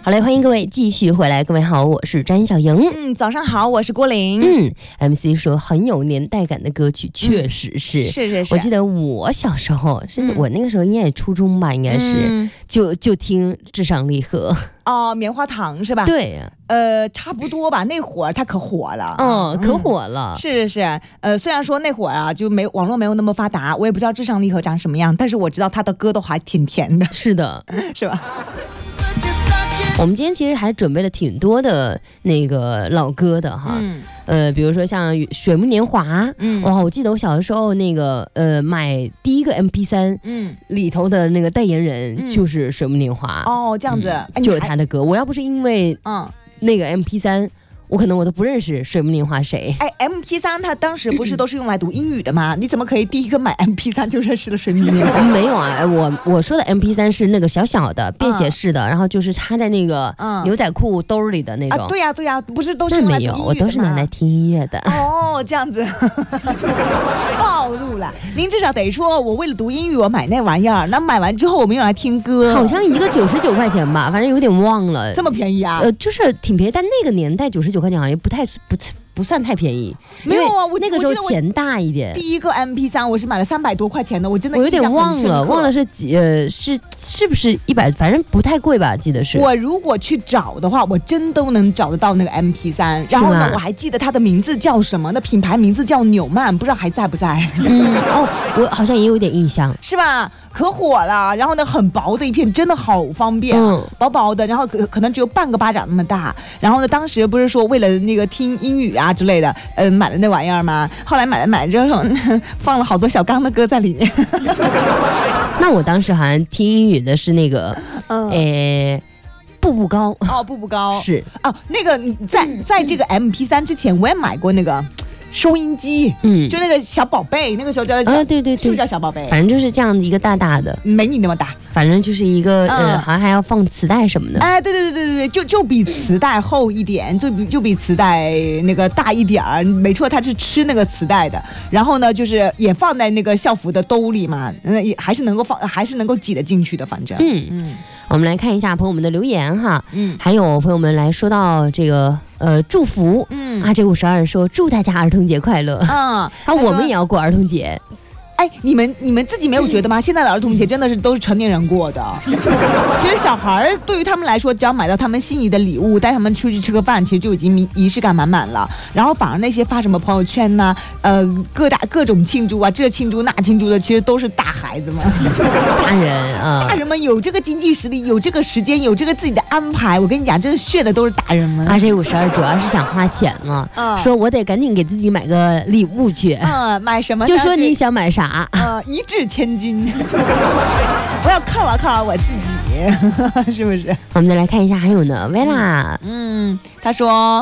好嘞，欢迎各位继续回来。各位好，我是詹小莹。 早上好，我是郭玲。 MC 说很有年代感的歌曲，确实是。 是。 我记得我小时候，甚至我那个时候应该也初中吧，应该是就听至上励合。 哦，棉花糖是吧？ 对， 差不多吧。那会儿它可火了， 可火了。 是。虽然说那会儿啊，就网络没有那么发达，我也不知道至上励合长什么样，但是我知道他的歌都还挺甜的。 是的， 是吧？ 我们今天其实还准备了挺多的那个老歌的哈，比如说像《水木年华》，哇，我记得我小的时候那个买第一个 MP3，里头的那个代言人就是水木年华。 哦，这样子， 就是他的歌。我要不是因为那个 MP3。我都不认识水木年华谁。 MP3 它当时不是都是用来读英语的吗？你怎么可以第一个买 MP3 就认识了水木年华？ 没有啊，我说的 MP3 是那个小小的便携式的，然后就是插在那个牛仔裤兜里的那种。 对呀，不是都是用来读英语的吗？ 没有，我都是拿来听音乐的。 哦，这样子，暴露了。您至少得说，我为了读英语我买那玩意儿，那买完之后我们用来听歌， 好像一个99块钱吧，反正有点忘了。 这么便宜啊？ 就是挺便宜，但那个年代99块钱好像不算太便宜。 没有啊，我那个时候钱大一点。 第一个 MP3 我是买了300多块钱的，我真的我有点忘了是是不是100，反正不太贵吧，记得是。 我如果去找的话，我真都能找得到那个 MP3。然后呢，我还记得它的名字叫什么？那品牌名字叫纽曼，不知道还在不在？ 我好像也有点印象， 是吧？可火了，然后呢，很薄的一片，真的好方便，薄薄的，然后可能只有半个巴掌那么大。然后呢，当时不是说为了那个听英语啊之类的，买了那玩意儿吗？后来买了之后，放了好多小刚的歌在里面。 那我当时好像听英语的是那个，步步高。 步步高是那个你在这个 MP3 之前，我也买过那个。收音机，就那个小宝贝，那个时候叫对， 是不是叫小宝贝？ 反正就是这样一个大大的， 没你那么大， 反正就是一个好像还要放磁带什么的。 对，就比磁带厚一点，就比磁带那个大一点儿。没错，它是吃那个磁带的。然后呢，就是也放在那个校服的兜里嘛，也还是能够放，还是能够挤得进去的。反正， 我们来看一下朋友们的留言哈，还有朋友们来说到这个。祝福，这52说祝大家儿童节快乐。我们也要过儿童节。 你们自己没有觉得吗？现在的儿童节真的都是成年人过的。其实小孩对于他们来说，只要买到他们心仪的礼物，带他们出去吃个饭，其实就已经仪式感满满了。然后反而那些发什么朋友圈呐，各种庆祝啊，这庆祝那庆祝的，其实都是大孩子们。大人们有这个经济实力，有这个时间，有这个自己的安排。我跟你讲，真是炫的都是大人们。 这52主要是想花钱了，说我得赶紧给自己买个礼物去。 买什么？ 就说你想买啥？ 一掷千金。我要犒劳我自己，是不是？ 我们再来看一下，还有呢，薇拉， 他说。